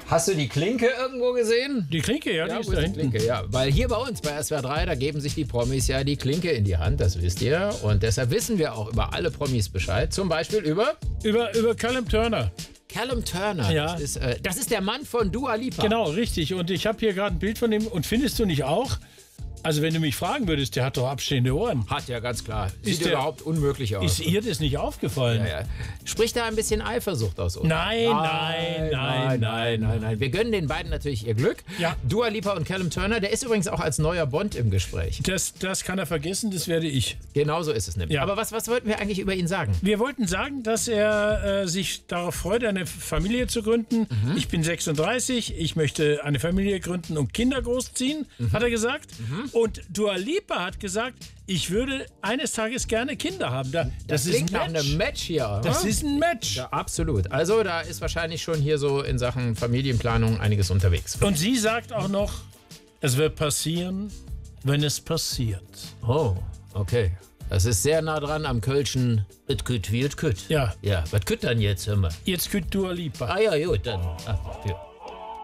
Hast du die Klinke irgendwo gesehen? Die Klinke, ja, die Ja, ist wo da ist die hinten. Klinke? Ja, weil hier bei uns bei SWR 3, da geben sich die Promis ja die Klinke in die Hand, das wisst ihr. Und deshalb wissen wir auch über alle Promis Bescheid. Zum Beispiel über Über Callum Turner. Callum Turner. Ja. Das ist der Mann von Dua Lipa. Genau, richtig. Und ich habe hier gerade ein Bild von ihm. Und findest du nicht auch? Also wenn du mich fragen würdest, der hat doch abstehende Ohren. Hat ja ganz klar. Sieht Ist der- überhaupt unmöglich aus. Ist ihr das nicht aufgefallen? Ja, ja. Spricht da ein bisschen Eifersucht aus uns? Nein. Wir gönnen den beiden natürlich ihr Glück. Ja. Dua Lipa und Callum Turner, der ist übrigens auch als neuer Bond im Gespräch. Das kann er vergessen, das werde ich. Genauso ist es nämlich. Ja. Aber was wollten wir eigentlich über ihn sagen? Wir wollten sagen, dass er sich darauf freut, eine Familie zu gründen. Ich bin 36, ich möchte eine Familie gründen und Kinder großziehen, hat er gesagt. Und Dua Lipa hat gesagt, ich würde eines Tages gerne Kinder haben. Das ist klingt nach ein Match. einem Match hier. Oder? Das ist ein Match. Ja, absolut. Also da ist wahrscheinlich schon hier so in Sachen Familienplanung einiges unterwegs. Und sie sagt auch noch, es wird passieren, wenn es passiert. Oh, okay. Das ist sehr nah dran am Kölschen et küt wie et küt. Ja. Ja, was küt dann jetzt, hör mal? Jetzt kütt Dua Lipa. Ah ja, gut, dann. Ach, ja.